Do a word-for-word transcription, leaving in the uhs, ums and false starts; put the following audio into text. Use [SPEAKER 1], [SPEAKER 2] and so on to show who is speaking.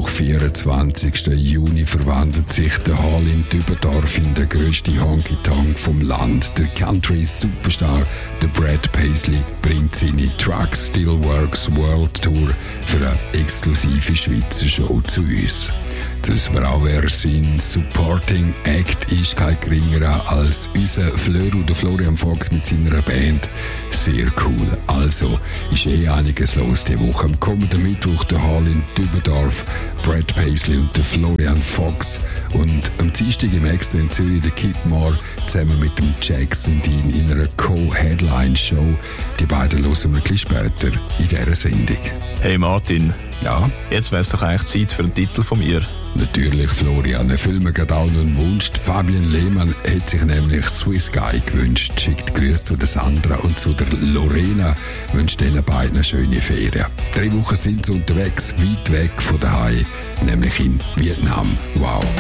[SPEAKER 1] Mittwoch, vierundzwanzigsten Juni, verwandelt sich der Hall in Dübendorf in den grössten Honky-Tonk vom Land. Der Country-Superstar, der Brad Paisley, bringt seine Truck Still Works World Tour für eine exklusive Schweizer Show zu uns. Jetzt wissen wir auch, wer sein Supporting Act ist, kein geringerer als unser Fleur oder Florian Fox mit seiner Band. Sehr cool. Also ist eh einiges los diese Woche. Am kommenden Mittwoch der Hall in Dübendorf, Brad Paisley und der Florian Fox. Und am Dienstag im Extra in Zürich der Kid Moore zusammen mit dem Jackson Dean in einer Co-Headline-Show. Die beiden hören wir ein bisschen später in dieser Sendung.
[SPEAKER 2] Hey Martin.
[SPEAKER 1] Ja?
[SPEAKER 2] Jetzt wäre es doch eigentlich Zeit für einen Titel von mir.
[SPEAKER 1] Natürlich, Florian. Erfüllen wir gerade auch noch einen Wunsch. Fabian Lehmann hat sich nämlich Swiss Guy gewünscht. Schickt Grüße zu der Sandra und zu der Lorena. Wünscht ihnen beiden schöne Ferien. Drei Wochen sind sie unterwegs, weit weg von daheim, nämlich in Vietnam. Wow.